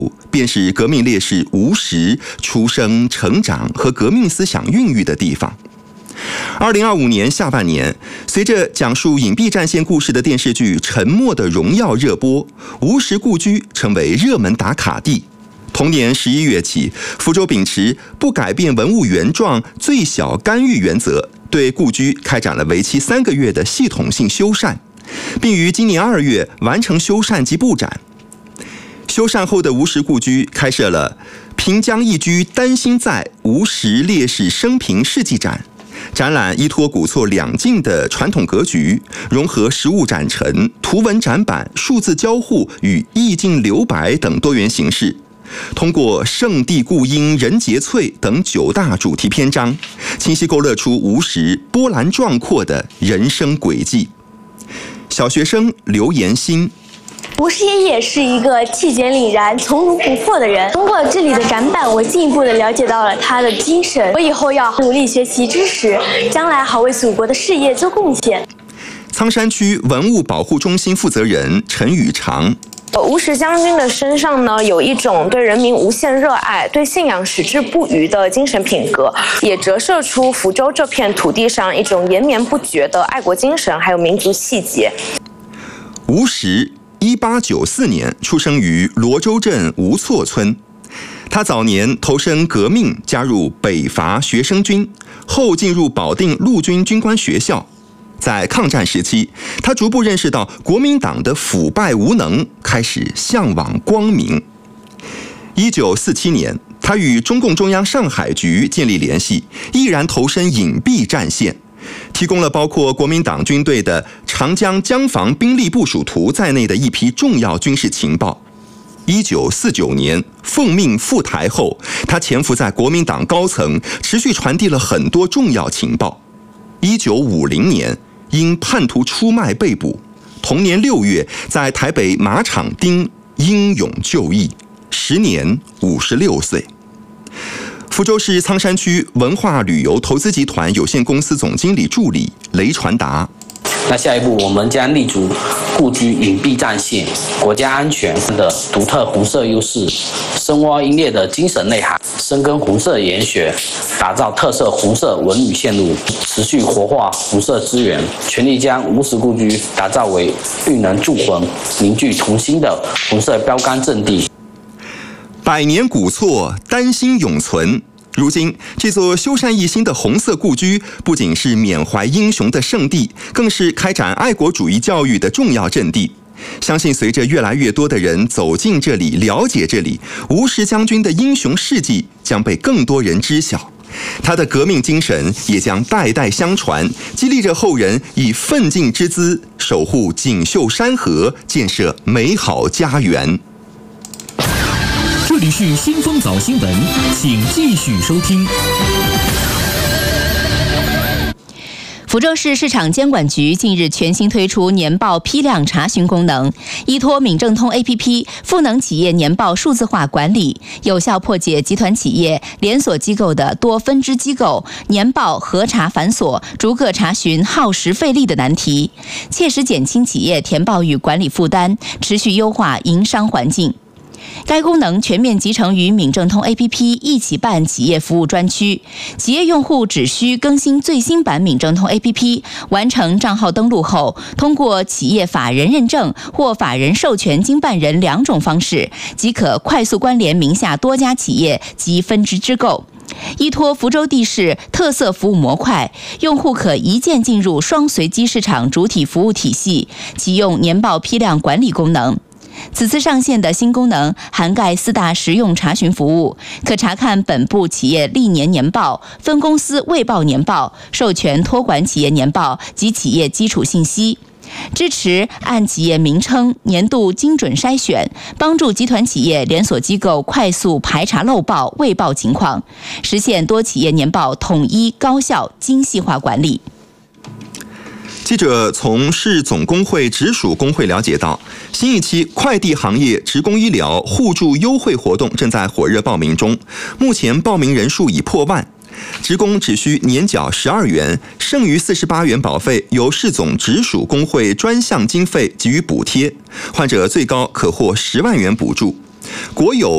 便是革命烈士吴石出生、成长和革命思想孕育的地方。2025年下半年，随着讲述隐蔽战线故事的电视剧《沉默的荣耀》热播，吴石故居成为热门打卡地。同年11月起，福州秉持不改变文物原状、最小干预原则，对故居开展了为期3个月的系统性修缮，并于今年2月完成修缮及布展。修缮后的吴石故居开设了“平江一居丹心在吴石烈士生平事迹展”，展览依托古厝2进的传统格局，融合实物展陈、图文展板、数字交互与意境留白等多元形式。通过圣地故音、人杰翠等9大主题篇章，清晰勾勒出吴石波澜壮阔的人生轨迹。小学生刘延新。 吴石爷爷是一个气节凛然、从容不迫的人。通过这里的展板，我进一步的了解到了他的精神。我以后要努力学习知识，将来好为祖国的事业做贡献。 苍山区文物保护中心负责人陈宇长。 吴石将军的身上呢，有一种对人民无限热爱、对信仰矢志不渝的精神品格，也折射出福州这片土地上一种延绵不绝的爱国精神，还有民族气节。 吴石1894年出生于罗州镇吴厝村，他早年投身革命，加入北伐学生军，后进入保定陆军军官学校。在抗战时期，他逐步认识到国民党的腐败无能，开始向往光明。1947年，他与中共中央上海局建立联系，毅然投身隐蔽战线，提供了包括国民党军队的长江江防兵力部署图在内的一批重要军事情报。1949年奉命赴台后，他潜伏在国民党高层，持续传递了很多重要情报。1950年因叛徒出卖被捕，同年6月在台北马场町英勇就义，时年56岁。福州市苍山区文化旅游投资集团有限公司总经理助理雷传达。 那下一步我们将立足故居隐蔽战线、国家安全的独特红色优势，深挖英烈的精神内涵，深耕红色研学，打造特色红色文旅线路，持续活化红色资源，全力将吴石故居打造为运能铸魂、凝聚同心的红色标杆阵地。 100年古厝丹心永存。如今，这座修缮一新的红色故居，不仅是缅怀英雄的圣地，更是开展爱国主义教育的重要阵地。相信随着越来越多的人走进这里，了解这里，吴石将军的英雄事迹将被更多人知晓。他的革命精神也将代代相传，激励着后人以奋进之姿守护锦绣山河，建设美好家园。 这里是新风早新闻，请继续收听。 福州市市场监管局近日全新推出年报批量查询功能，依托闽政通 APP 赋能企业年报数字化管理，有效破解集团企业、连锁机构的多分支机构年报核查繁琐、逐个查询耗时费力的难题，切实减轻企业填报与管理负担，持续优化营商环境。该功能全面集成于闽政通 APP 一起办企业服务专区，企业用户只需更新最新版闽政通 APP， 完成账号登录后，通过企业法人认证或法人授权经办人2种方式，即可快速关联名下多家企业及分支机构。依托福州地市特色服务模块，用户可一键进入双随机市场主体服务体系，启用年报批量管理功能。此次上线的新功能涵盖4大实用查询服务，可查看本部企业历年年报、分公司未报年报、授权托管企业年报及企业基础信息，支持按企业名称年度精准筛选，帮助集团企业、连锁机构快速排查漏报、未报情况，实现多企业年报统一、高效、精细化管理。 记者从市总工会直属工会了解到，新一期快递行业职工医疗互助优惠活动正在火热报名中，目前报名人数已破万。职工只需年缴12元，剩余48元保费由市总直属工会专项经费给予补贴，患者最高可获10万元补助。国有